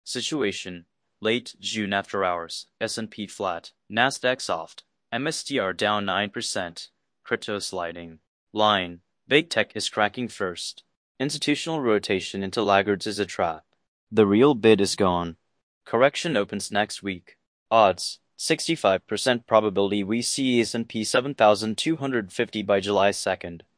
Situation. Late June after hours. S&P flat. Nasdaq soft. MSTR down 9%. Crypto sliding. Line. Big tech is cracking first. Institutional rotation into laggards is a trap. The real bid is gone. Correction opens next week. Odds. 65% probability we see S&P 7,250 by July 2nd.